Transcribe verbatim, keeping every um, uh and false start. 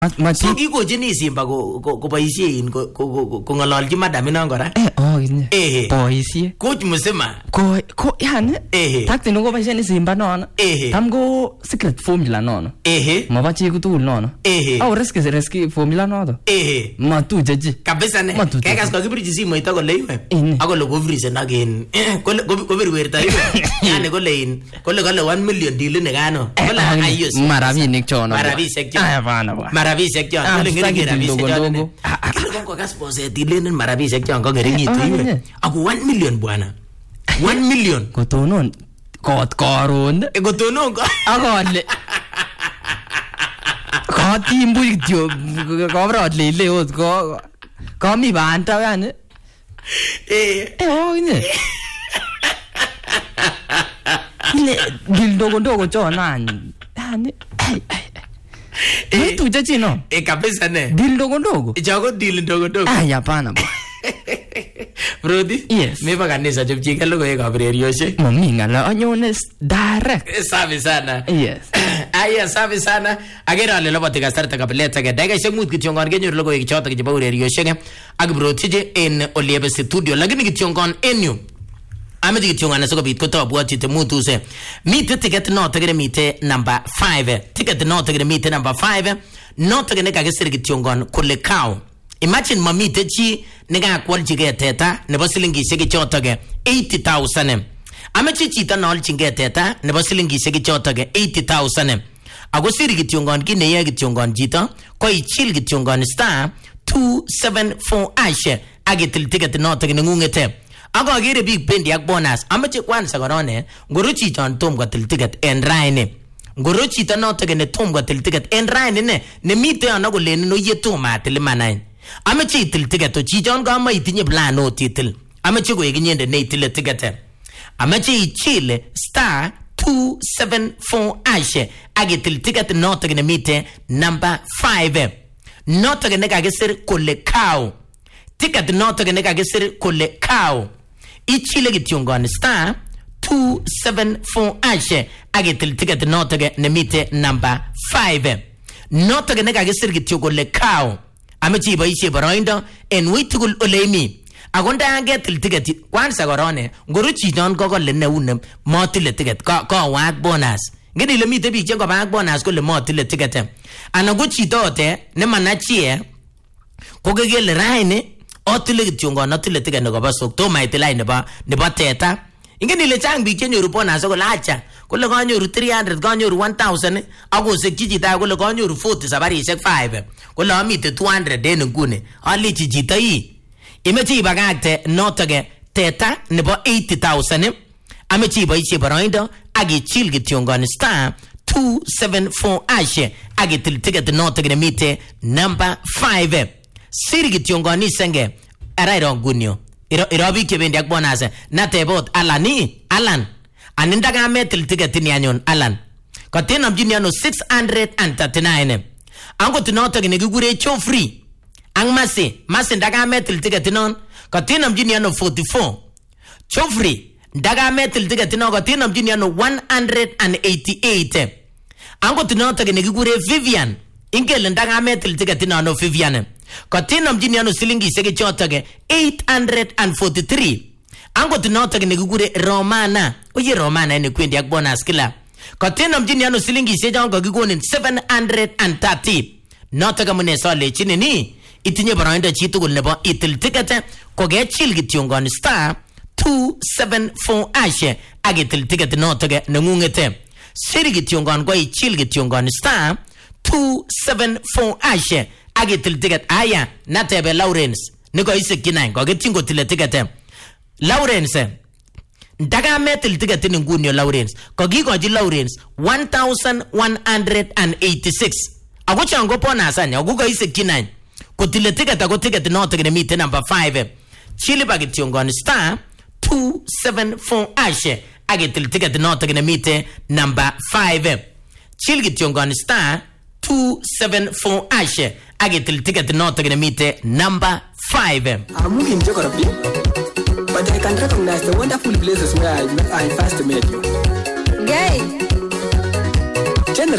So kikojini Simba koboisien kong'ololji madam inon kora. Eh, oh, inye. Eh. Boisie. Coach mzima. Ko ko yani. Eh. Takti no koboisien Simba nono. Eh. Tam ko secret formula nono. Eh. Maba chi kutugul nono. Eh. Au riski riski formula nono. Eh. Matuje ji. Kabisa ne. Kekas ko kibirchi simoit akole iwe. Akole ko freeze again. Kole ko birwerta iwe. Yani kole in. Kole kole one million deal ne gano. Kole ayos. Marabinik chono. Marabishek chono. Ay bana ba. Marabishek chono. Kole ngere rabishek chono. Kile ko kas poset dilenen marabishek chono ko ngeringitu iwe. Ako one million bwana. one million. Kotonon kot koron. E kotonon ko. Akole. Ko timbu kityo ko brot lele ot ko ko mi banta yani. Eh. Eh oh ine. Ile dildogo dogo chona yani. Eh tu jaji no. Eh kabisa ne. Dildogo dogo. Chago dil dogo dogo. Ah hapana ba. Brody? Yes. Me pa kanisa chupchika logo ye kabrerioshe. Mami ngala anyone direct. Safi sana. Yes. Aya safi sana. Agera ale lobo tika starta kapeleta ke daga shemut kitiongon genyor logo ye chota ke jiba urerioshe. Ag bro tije en oliebe studio lakini kitiongon enyu. Ame kitiongon soko bit ko to bwati te mutu se. Mite ticket no tegere mite number five. Ticket no tegere mite number five. No tegere ka gesir kitiongon kule cow. Imagine mamite chi nega kwalji ge teta nebo silingi shege chotage eighty thousand. Amechi chita nol chinge teta nebo silingi shege chotage eighty thousand. Ago siri kitiongon ki neye kitiongon jita ko ichil kitiongon star two seven four ashe agetil ticket no tage ngungete. Ago agere big bendi ak bonus. Amechi kwanza korone ngoro chichon tom kwatil ticket en raine. Ngoro chita no tage ne tom kwatil ticket en raine ne ne mite ana ko len no yeto matil manain. Amechi itil ticket to chichon ga ma itinye plan no titil. Amechi ko yeginyende ne itil ticket. Amechi ichile star two seven four ashe agetil ticket no tagene mite number five. No tagene ka gesir kole cow. Ticket no tagene ka gesir kole cow. Ichile gitiongon star two seven four ashe agetil ticket no tagene mite number five. No tagene ka gesir gitiongon cow. Amechi boisie boroindo en witigul olemi agonda angetil ticket kwanza korone ngoro chiton kokole neune motile ticket ko ko wak bonus ngeni le mite biik che ko bak bonus kole motile ticket ana go chitote ne manachie ko gegele raine otile kitiongo notile ticket ne ko basok to maite line nebo nebo teta ngeni le chang biik che nyoru bonus ko lacha kole kanyoru three hundred kanyoru one thousand akose chichita kole kanyoru forty sabarishek five kole amite two hundred en ngune ali chichita yi imechi ibagakte notage teta nebo eighty thousand amechi boisie boroindo agichil kitiongon star two seven four ashe agitil ticket notage ne mite number five siri kitiongon isenge arairo gunyo iro iro biik chebendi ak bonus natebot alani alan aninda ga metil ticket ni anyon alan katena mjini ano six hundred thirty-nine ango tinoto gine gigure cho free ang mase mase ndaga metil ticket non katena mjini ano forty-four cho free ndaga metil ticket non katena mjini ano one hundred eighty-eight ango tinoto gine gigure Vivian ingele ndaga metil ticket non Vivian katena mjini ano silingi sege chotage eight hundred forty-three ango tinoto gine gigure Romana oye Romana ene kwendi ak bonus kila katena mjini ano silingi seja ngo gikonin seven hundred thirty nota kama ne sole chini ni itinye barainda chitugul nebo itil ticket ko ge chil gitiongon star two seven four ashe agitil ticket nota ge ngungete siri gitiongon go ichil gitiongon star two seven four ashe agitil ticket aya natebe Lawrence niko isekina ngo gitingo tile ticket Lawrence ndaga metil ticket ni ngunyo Lawrence ko gigoji Lawrence one thousand one hundred eighty-six ago chango pona sanya ago ise kinany ko tile ticket ago ticket no tegene mite number five chili bagitiongon star two seven four ashe agetil ticket no tegene mite number five chili gitiongon star two seven four ashe agetil ticket no tegene mite number five amugi njokorobi. But I can recognize the wonderful places where I, I first met you. Gay.